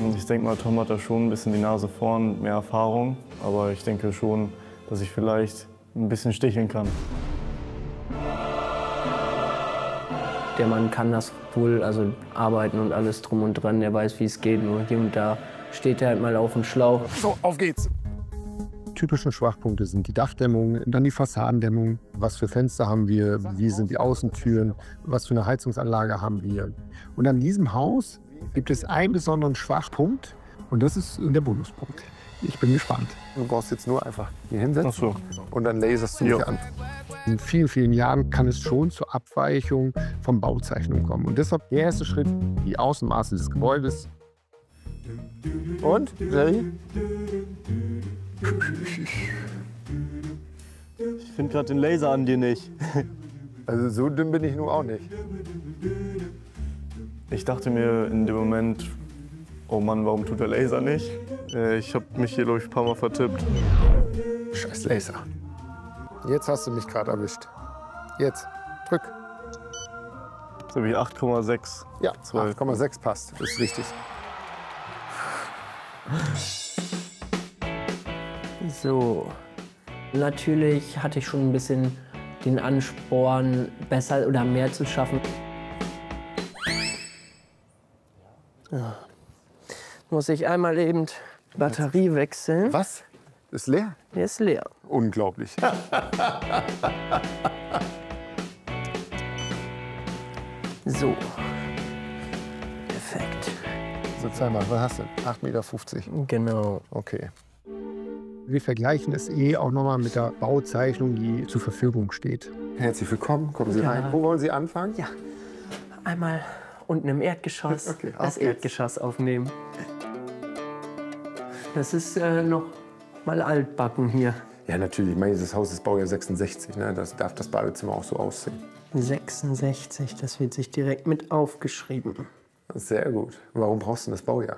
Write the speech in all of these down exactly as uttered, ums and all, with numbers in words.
Ich denke mal, Tom hat da schon ein bisschen die Nase vorn, mehr Erfahrung. Aber ich denke schon, dass ich vielleicht ein bisschen sticheln kann. Der Mann kann das wohl, also arbeiten und alles drum und dran. Der weiß, wie es geht. Nur hier und da steht er halt mal auf dem Schlauch. So, auf geht's! Typische Schwachpunkte sind die Dachdämmung, dann die Fassadendämmung. Was für Fenster haben wir? Wie sind die Außentüren? Was für eine Heizungsanlage haben wir? Und an diesem Haus gibt es einen besonderen Schwachpunkt. Und das ist der Bonuspunkt. Ich bin gespannt. Du brauchst jetzt nur einfach hier hinsetzen. Ach so. Und dann laserst du mich an. In vielen, vielen Jahren kann es schon zur Abweichung von Bauzeichnungen kommen. Und deshalb der erste Schritt, die Außenmaße des Gebäudes. Und, Jerry? Ich finde gerade den Laser an dir nicht. Also so dünn bin ich nun auch nicht. Ich dachte mir in dem Moment, oh Mann, warum tut der Laser nicht? Ich habe mich hier, glaube ich, ein paar Mal vertippt. Scheiß Laser. Jetzt hast du mich gerade erwischt. Jetzt, drück. Jetzt habe ich acht Komma sechs. Ja, acht Komma sechs passt, das ist richtig. So, natürlich hatte ich schon ein bisschen den Ansporn, besser oder mehr zu schaffen. Ja. Muss ich einmal eben Batterie wechseln. Was? Ist leer? Der ist leer. Unglaublich. So. Perfekt. So, zeig mal, was hast du? acht Meter fünfzig. Genau. Okay. Wir vergleichen es eh auch nochmal mit der Bauzeichnung, die zur Verfügung steht. Herzlich willkommen, kommen Sie Ja. rein. Wo wollen Sie anfangen? Ja, einmal unten im Erdgeschoss Okay, das auf geht's. Erdgeschoss aufnehmen. Das ist äh, noch mal altbacken hier. Ja, natürlich. Ich meine, dieses Haus ist Baujahr sechsundsechzig. Ne? Das darf das Badezimmer auch so aussehen. sechsundsechzig, das wird sich direkt mit aufgeschrieben. Sehr gut. Warum brauchst du denn das Baujahr?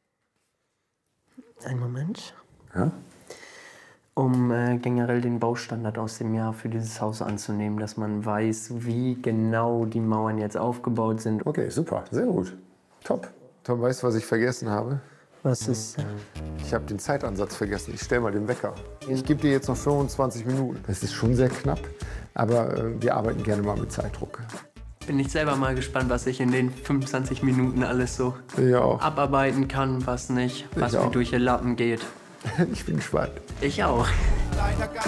Einen Moment. Ja? Um äh, generell den Baustandard aus dem Jahr für dieses Haus anzunehmen, dass man weiß, wie genau die Mauern jetzt aufgebaut sind. Okay, super. Sehr gut. Top. Tom, weißt du, was ich vergessen habe? Was ist... Äh, Ich habe den Zeitansatz vergessen. Ich stelle mal den Wecker. Ich gebe dir jetzt noch fünfundzwanzig Minuten. Das ist schon sehr knapp, aber äh, wir arbeiten gerne mal mit Zeitdruck. bin ich selber mal gespannt, was ich in den fünfundzwanzig Minuten alles so Ja auch. abarbeiten kann, was nicht, was Ich mir auch. durch die Lappen geht. Ich bin gespannt. Ich auch. Leider ganz